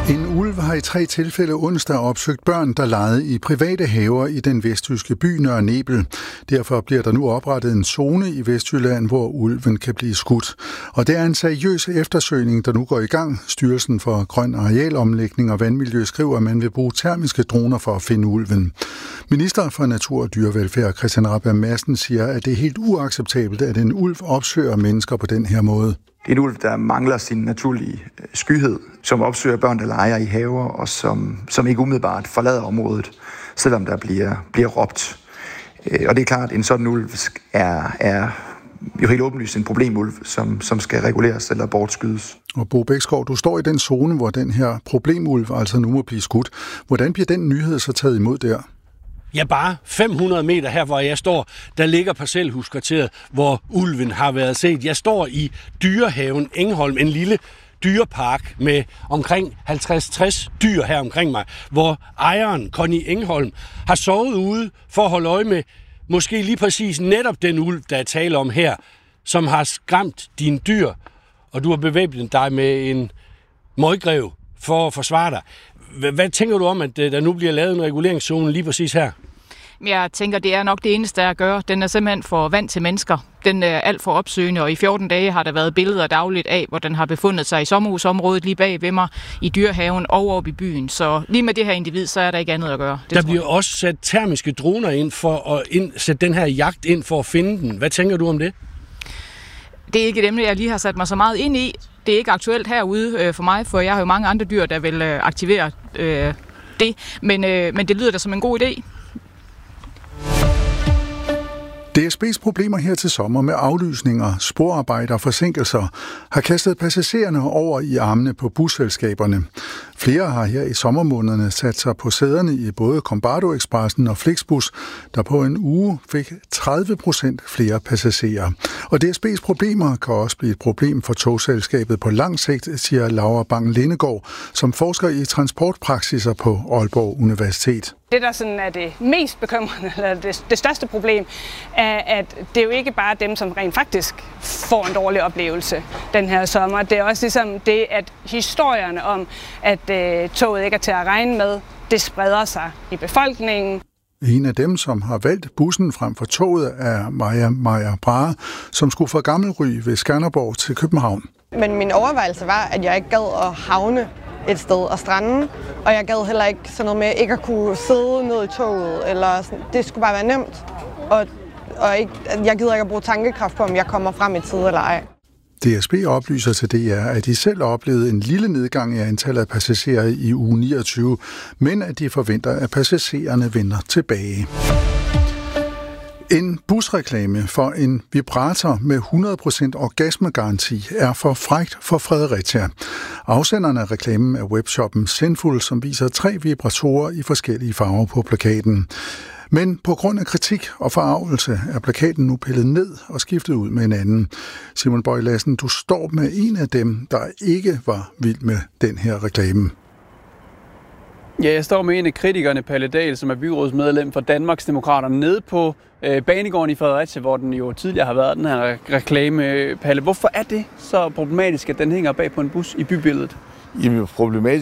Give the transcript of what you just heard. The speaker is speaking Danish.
En ulv har i 3 tilfælde onsdag opsøgt børn, der legede i private haver i den vestjyske by Nørre Nebel. Derfor bliver der nu oprettet en zone i Vestjylland, hvor ulven kan blive skudt. Og det er en seriøs eftersøgning, der nu går i gang. Styrelsen for Grøn Arealomlægning og Vandmiljø skriver, at man vil bruge termiske droner for at finde ulven. Minister for Natur og Dyrevelfærd Christian Rabjerg Madsen siger, at det er helt uacceptabelt, at en ulv opsøger mennesker på den her måde. Det er en ulv, der mangler sin naturlige skyhed, som opsøger børn, der leger i haver, og som ikke umiddelbart forlader området, selvom der bliver råbt. Og det er klart, at en sådan ulv er jo helt åbenlyst en problemulv, som skal reguleres eller bortskydes. Og Bo Bækskov, du står i den zone, hvor den her problemulv altså nu må blive skudt. Hvordan bliver den nyhed så taget imod der? Ja, bare 500 meter her, hvor jeg står, der ligger parcelhuskvarteret, hvor ulven har været set. Jeg står i Dyrehaven Engholm, en lille dyrepark med omkring 50-60 dyr her omkring mig, hvor ejeren, Conny Engholm, har sovet ude for at holde øje med måske lige præcis netop den ulv, der er tale om her, som har skræmt dine dyr, og du har bevæbnet dig med en møgrev for at forsvare dig. Hvad tænker du om, at der nu bliver lavet en reguleringszone lige præcis her? Jeg tænker, det er nok det eneste, der at gøre. Den er simpelthen for vant til mennesker. Den er alt for opsøgende, og i 14 dage har der været billeder dagligt af, hvor den har befundet sig i sommerhusområdet lige bag ved mig, i Dyrehaven og oppe i byen. Så lige med det her individ, så er der ikke andet at gøre. Der bliver også sat termiske droner ind for at sætte den her jagt ind for at finde den. Hvad tænker du om det? Det er ikke et emne, jeg lige har sat mig så meget ind i. Det er ikke aktuelt herude for mig, for jeg har jo mange andre dyr, der vil aktivere det. Men det lyder da som en god idé. DSB's problemer her til sommer med aflysninger, sporarbejder og forsinkelser har kastet passagererne over i armene på busselskaberne. Flere har her i sommermånederne sat sig på sæderne i både Combardo Expressen og Flixbus, der på en uge fik 30% flere passagerer. Og DSB's problemer kan også blive et problem for togselskabet på lang sigt, siger Laura Bang-Lindegaard, som forsker i transportpraksiser på Aalborg Universitet. Det, der sådan er det mest bekymrende, eller det største problem, er, at det er jo ikke bare dem, som rent faktisk får en dårlig oplevelse den her sommer. Det er også ligesom det, at historierne om, at toget ikke er til at regne med, det spreder sig i befolkningen. En af dem, som har valgt bussen frem for toget, er Maja Brahe, som skulle fra Gammelry ved Skanderborg til København. Men min overvejelse var, at jeg ikke gad at havne et sted og strande, og jeg gad heller ikke sådan noget med ikke at kunne sidde ned i toget, eller sådan. Det skulle bare være nemt, og ikke, jeg gider ikke at bruge tankekraft på, om jeg kommer frem i tide eller ej. DSB oplyser til DR, at de selv oplevede en lille nedgang i antallet af passagerer i uge 29, men at de forventer, at passagererne vender tilbage. En busreklame for en vibrator med 100% orgasmegaranti er for frækt for Fredericia. Afsenderen af reklamen er webshoppen Sinful, som viser 3 vibratorer i forskellige farver på plakaten. Men på grund af kritik og forargelse er plakaten nu pillet ned og skiftet ud med en anden. Simon Bøje Lassen, du står med en af dem, der ikke var vild med den her reklame. Ja, jeg står med en af kritikerne, Palle Dahl, som er byrådsmedlem for Danmarksdemokraterne, nede på banegården i Fredericia, hvor den jo tidligere har været, den her reklame. Palle, hvorfor er det så problematisk, at den hænger bag på en bus i bybilledet? Jamen, problematisk